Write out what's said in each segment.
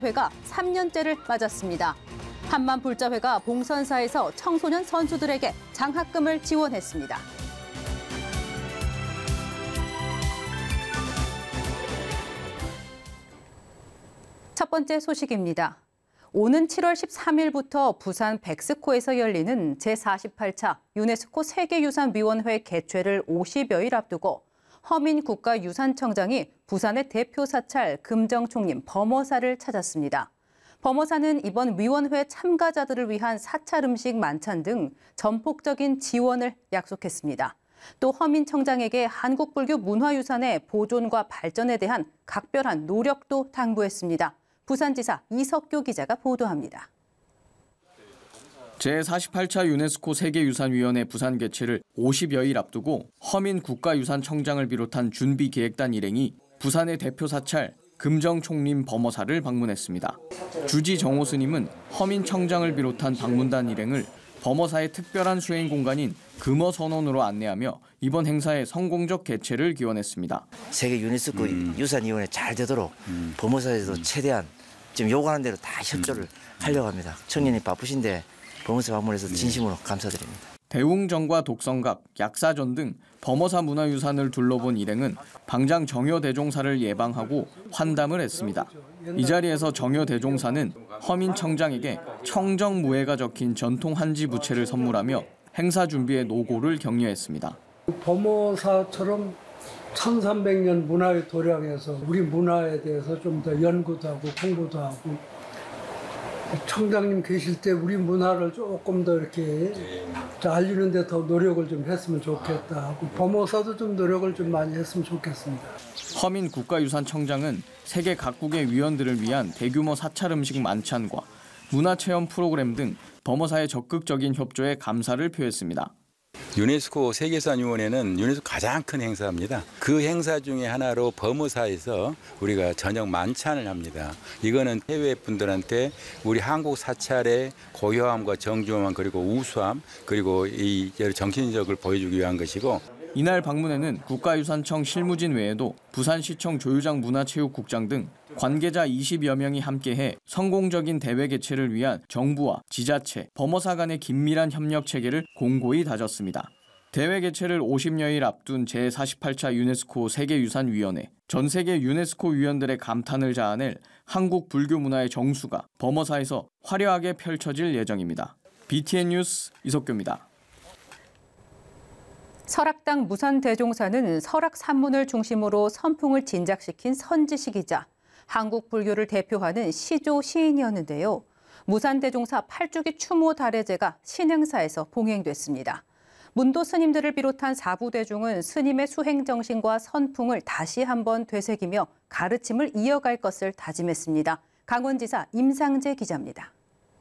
회가 3년째를 맞았습니다. 한만불자회가 봉선사에서 청소년 선수들에게 장학금을 지원했습니다. 첫 번째 소식입니다. 오는 7월 13일부터 부산 백스코에서 열리는 제48차 유네스코 세계유산위원회 개최를 50여일 앞두고 허민 국가유산청장이 부산의 대표 사찰 금정총림 범어사를 찾았습니다. 범어사는 이번 위원회 참가자들을 위한 사찰 음식 만찬 등 전폭적인 지원을 약속했습니다. 또 허민 청장에게 한국 불교 문화유산의 보존과 발전에 대한 각별한 노력도 당부했습니다. 부산지사 이석교 기자가 보도합니다. 제48차 유네스코 세계유산위원회 부산 개최를 50여일 앞두고 허민 국가유산청장을 비롯한 준비기획단 일행이 부산의 대표 사찰 금정총림 범어사를 방문했습니다. 주지 정호 스님은 허민 청장을 비롯한 방문단 일행을 범어사의 특별한 수행 공간인 금어선원으로 안내하며 이번 행사의 성공적 개최를 기원했습니다. 세계 유네스코 유산위원회 잘 되도록 범어사에서 최대한 지금 요구하는 대로 다 협조를 하려고 합니다. 청년이 바쁘신데 범어사 방문해서 진심으로 감사드립니다. 대웅전과 독성각, 약사전 등 범어사 문화유산을 둘러본 일행은 방장 정여대종사를 예방하고 환담을 했습니다. 이 자리에서 정여대종사는 허민 청장에게 청정무예가 적힌 전통 한지 부채를 선물하며 행사 준비의 노고를 격려했습니다. 범어사처럼 1300년 문화의 도량에서 우리 문화에 대해서 좀 더 연구도 하고 공부도 하고 청장님 계실 때 우리 문화를 조금 더 이렇게 알리는 데 더 노력을 좀 했으면 좋겠다 하고 범어사도 좀 노력을 좀 많이 했으면 좋겠습니다. 허민 국가유산청장은 세계 각국의 위원들을 위한 대규모 사찰 음식 만찬과 문화체험 프로그램 등 범어사의 적극적인 협조에 감사를 표했습니다. 유네스코 세계유산위원회는 유네스코 가장 큰 행사입니다. 그 행사 중에 하나로 범어사에서 우리가 저녁 만찬을 합니다. 이거는 해외 분들한테 우리 한국 사찰의 고요함과 정중함 그리고 우수함 그리고 이 정신력을 보여주기 위한 것이고 이날 방문에는 국가유산청 실무진 외에도 부산시청 조유장 문화체육국장 등 관계자 20여 명이 함께해 성공적인 대회 개최를 위한 정부와 지자체, 범어사 간의 긴밀한 협력 체계를 공고히 다졌습니다. 대회 개최를 50여일 앞둔 제48차 유네스코 세계유산위원회, 전 세계 유네스코 위원들의 감탄을 자아낼 한국 불교 문화의 정수가 범어사에서 화려하게 펼쳐질 예정입니다. BTN 뉴스 이석규입니다. 설악당 무산대종사는 설악 산문을 중심으로 선풍을 진작시킨 선지식이자 한국 불교를 대표하는 시조 시인이었는데요. 무산대종사 8주기 추모 달해제가 신행사에서 봉행됐습니다. 문도 스님들을 비롯한 사부대중은 스님의 수행 정신과 선풍을 다시 한번 되새기며 가르침을 이어갈 것을 다짐했습니다. 강원지사 임상재 기자입니다.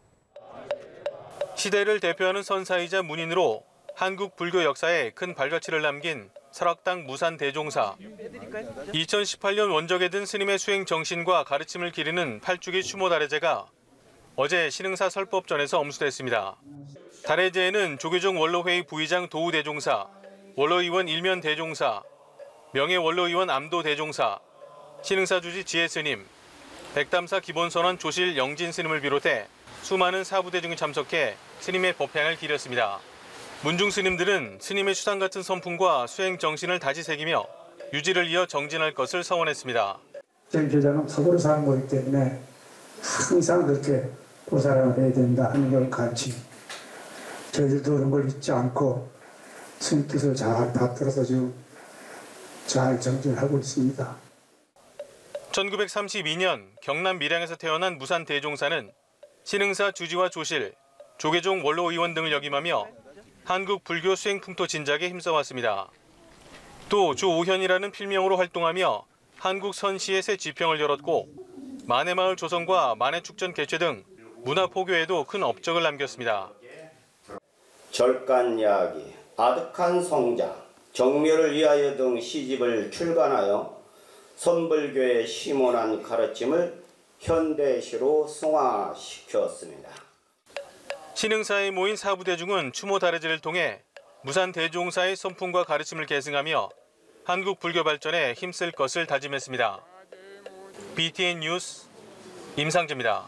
시대를 대표하는 선사이자 문인으로 한국 불교 역사에 큰 발자취를 남긴 설악당 무산대종사. 2018년 원적에 든 스님의 수행 정신과 가르침을 기리는 8주기 추모 달해제가 어제 신흥사 설법전에서 엄수됐습니다. 달해제에는 조계종 원로회의 부의장 도우대종사, 원로의원 일면대종사, 명예원로의원 암도대종사, 신흥사 주지 지혜스님, 백담사 기본선원 조실 영진스님을 비롯해 수많은 사부대중이 참석해 스님의 법향을 기렸습니다. 문중 스님들은 스님의 추상 같은 선풍과 수행 정신을 다시 새기며 유지를 이어 정진할 것을 서원했습니다. 저희 교장은 속으로 사는 거기 때문에 항상 그렇게 보살을 해야 된다 하는 걸 가르치. 저희들도 그런 걸 잊지 않고 스님 뜻을 잘 받들어서 지금 잘 정진하고 있습니다. 1932년 경남 밀양에서 태어난 무산대종사는 신흥사 주지와 조실, 조계종 원로의원 등을 역임하며 한국 불교 수행 풍토 진작에 힘써왔습니다. 또 조오현이라는 필명으로 활동하며 한국 선시의 새 지평을 열었고 만해마을 조성과 만해축전 개최 등 문화 포교에도 큰 업적을 남겼습니다. 절간 이야기, 아득한 성장, 정묘를 위하여 등 시집을 출간하여 선불교의 심오한 가르침을 현대시로 승화시켰습니다. 신흥사에 모인 사부대중은 추모 달해제를 통해 무산대종사의 선풍과 가르침을 계승하며 한국 불교 발전에 힘쓸 것을 다짐했습니다. BTN 뉴스 임상재입니다.